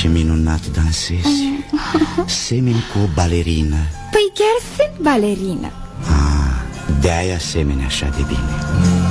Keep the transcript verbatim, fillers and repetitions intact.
ce minunat dansezi. Semeni cu o balerină. Păi chiar sunt balerină. Ah, de-aia semeni așa de bine.